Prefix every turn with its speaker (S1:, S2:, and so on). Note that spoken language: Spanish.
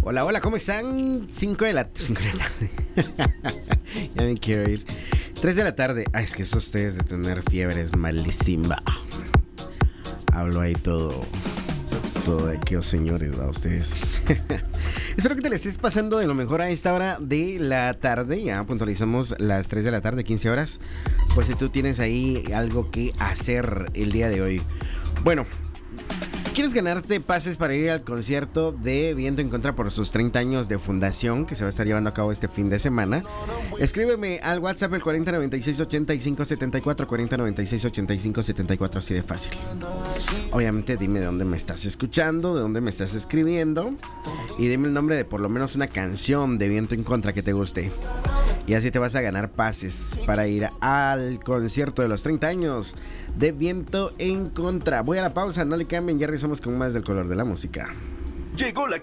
S1: Hola, hola, ¿cómo están? 5 de la tarde. Ya me quiero ir. 3 de la tarde. Ay, es que eso ustedes de tener fiebre es malísima. Hablo ahí todo de aquellos señores, ¿va? Ustedes. Espero que te les estés pasando de lo mejor a esta hora de la tarde. Ya puntualizamos las 3 de la tarde, 15 horas. Por si tú tienes ahí algo que hacer el día de hoy. Bueno, ¿quieres ganarte pases para ir al concierto de Viento en Contra por sus 30 años de fundación que se va a estar llevando a cabo este fin de semana? Escríbeme al WhatsApp el 4096-8574, 4096-8574, así de fácil. Obviamente dime de dónde me estás escuchando, de dónde me estás escribiendo y dime el nombre de por lo menos una canción de Viento en Contra que te guste. Y así te vas a ganar pases para ir al concierto de los 30 años de Viento en Contra. Voy a la pausa, no le cambien, ya regresamos con más del color de la música.
S2: Llegó la